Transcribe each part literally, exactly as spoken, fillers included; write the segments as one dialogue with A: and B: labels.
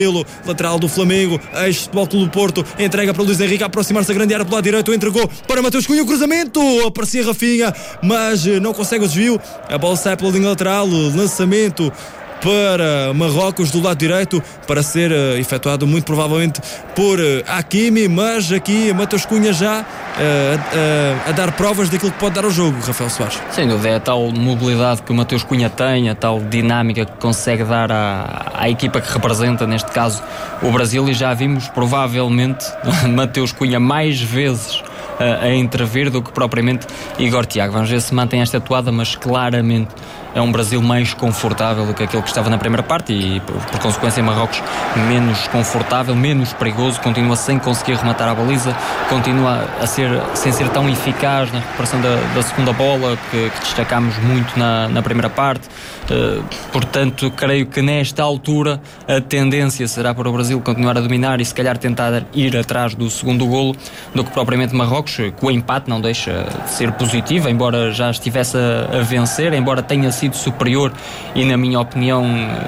A: lateral do Flamengo, ex-Futebol Clube do Porto, entrega para o Luís Henrique, a aproximar-se da grande área pelo lado direito, entregou para Mateus Cunha, o cruzamento, aparecia Rafinha, mas não consegue o desvio, a bola sai pela linha lateral, lançamento para Marrocos do lado direito, para ser uh, efetuado muito provavelmente por uh, Hakimi, mas aqui Mateus Cunha já uh, uh, a dar provas daquilo que pode dar ao jogo, Rafael Soares.
B: Sem dúvida, é a tal mobilidade que o Mateus Cunha tem, a tal dinâmica que consegue dar à, à equipa que representa, neste caso o Brasil, e já vimos provavelmente Mateus Cunha mais vezes a, a intervir do que propriamente Igor Thiago. Vamos ver se mantém esta toada, mas claramente é um Brasil mais confortável do que aquele que estava na primeira parte e, por, por consequência, Marrocos menos confortável, menos perigoso, continua sem conseguir rematar a baliza, continua a ser, sem ser tão eficaz na recuperação da, da segunda bola, que, que destacámos muito na, na primeira parte. Uh, portanto, creio que nesta altura a tendência será para o Brasil continuar a dominar e se calhar tentar ir atrás do segundo golo do que propriamente Marrocos, que o empate não deixa de ser positivo, embora já estivesse a, a vencer, embora tenha sido superior e, na minha opinião,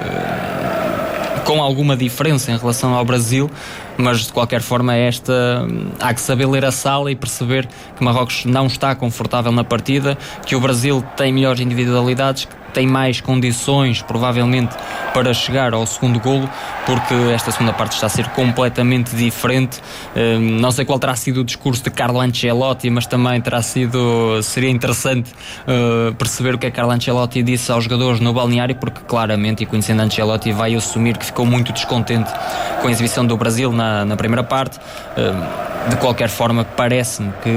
B: com alguma diferença em relação ao Brasil, mas de qualquer forma esta há que saber ler a sala e perceber que Marrocos não está confortável na partida, que o Brasil tem melhores individualidades, que tem mais condições provavelmente para chegar ao segundo golo, porque esta segunda parte está a ser completamente diferente. Não sei qual terá sido o discurso de Carlo Ancelotti, mas também terá sido, seria interessante perceber o que é que Carlo Ancelotti disse aos jogadores no balneário, porque claramente, e conhecendo Ancelotti, vai assumir que ficou muito descontente com a exibição do Brasil na, na primeira parte. De qualquer forma, parece-me que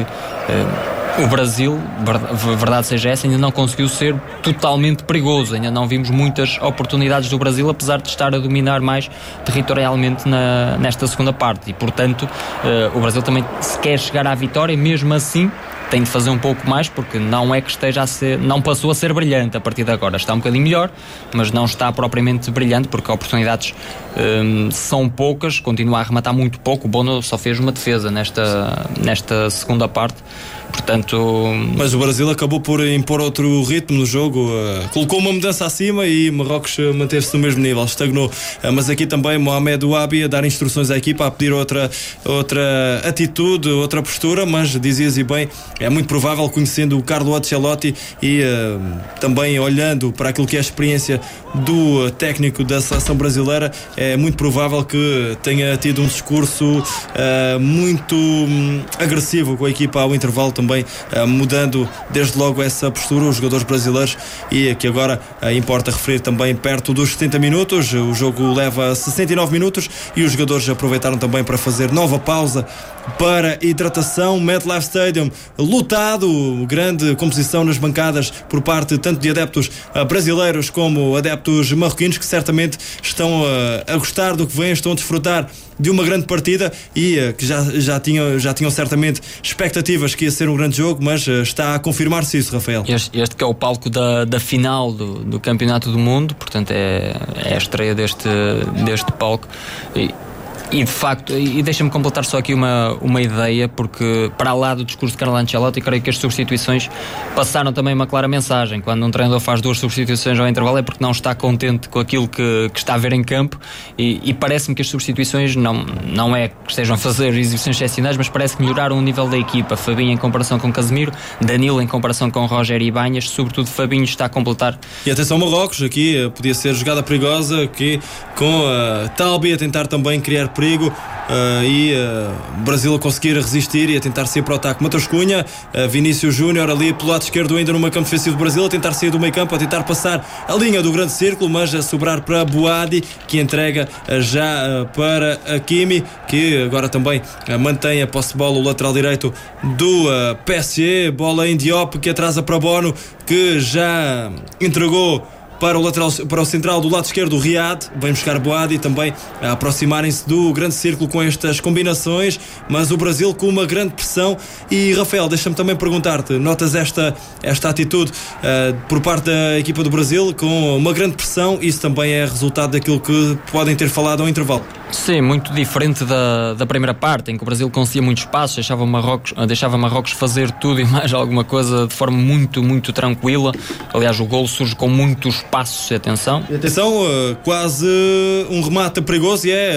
B: o Brasil, verdade seja essa, ainda não conseguiu ser totalmente perigoso, ainda não vimos muitas oportunidades do Brasil, apesar de estar a dominar mais territorialmente na, nesta segunda parte, e portanto uh, o Brasil também, se quer chegar à vitória, mesmo assim tem de fazer um pouco mais, porque não é que esteja a ser, não passou a ser brilhante a partir de agora, está um bocadinho melhor, mas não está propriamente brilhante, porque oportunidades um, são poucas, continua a arrematar muito pouco. O Bono só fez uma defesa nesta, nesta segunda parte. Portanto,
A: mas o Brasil acabou por impor outro ritmo no jogo, uh, colocou uma mudança acima e Marrocos uh, manteve-se no mesmo nível, estagnou. Uh, mas aqui também Mohamed Ouabi a dar instruções à equipa, a pedir outra, outra atitude, outra postura, mas dizias e bem, é muito provável, conhecendo o Carlo Ancelotti e uh, também olhando para aquilo que é a experiência do uh, técnico da seleção brasileira, é muito provável que tenha tido um discurso uh, muito um, agressivo com a equipa ao intervalo, também uh, mudando desde logo essa postura, os jogadores brasileiros, e que agora uh, importa referir também perto dos setenta minutos, o jogo leva sessenta e nove minutos e os jogadores aproveitaram também para fazer nova pausa para hidratação. MetLife Stadium lotado, grande composição nas bancadas por parte tanto de adeptos uh, brasileiros como adeptos marroquinos, que certamente estão uh, a gostar do que vem, estão a desfrutar de uma grande partida e uh, que já, já, tinham, já tinham certamente expectativas que ia ser um grande jogo, mas uh, está a confirmar-se isso, Rafael.
B: Este, este que é o palco da, da final do, do Campeonato do Mundo, portanto é, é a estreia deste, deste palco. E E de facto, e deixa-me completar só aqui uma, uma ideia, porque para lá do discurso de Carlo Ancelotti, creio que as substituições passaram também uma clara mensagem. Quando um treinador faz duas substituições ao intervalo é porque não está contente com aquilo que, que está a ver em campo, e, e parece-me que as substituições não, não é que estejam a fazer exibições excepcionais, mas parece que melhoraram o nível da equipa. Fabinho em comparação com Casemiro, Danilo em comparação com Roger Ibanhas, sobretudo Fabinho está a completar.
A: E atenção Marrocos, aqui podia ser jogada perigosa, aqui com a Talbi a tentar também criar perigo, uh, e uh, o Brasil a conseguir resistir e a tentar sair para o ataque. Mateus Cunha, uh, Vinícius Júnior ali pelo lado esquerdo ainda no meio campo defensivo do Brasil, a tentar sair do meio campo, a tentar passar a linha do grande círculo, mas a sobrar para Boadi, que entrega uh, já uh, para Hakimi, que agora também uh, mantém a posse de bola, o lateral direito do uh, P S G. Bola em Diop, que atrasa para Bono, que já entregou para o lateral, para o central do lado esquerdo, o Riad, vem buscar Boadi também a aproximarem-se do grande círculo com estas combinações, mas o Brasil com uma grande pressão. E Rafael, deixa-me também perguntar-te, notas esta, esta atitude uh, por parte da equipa do Brasil com uma grande pressão? Isso também é resultado daquilo que podem ter falado ao intervalo?
B: Sim, muito diferente da, da primeira parte, em que o Brasil conseguia muito espaço, deixava Marrocos, deixava Marrocos fazer tudo e mais alguma coisa de forma muito, muito tranquila. Aliás, o golo surge com muito espaço e atenção.
A: E atenção, quase um remate perigoso e é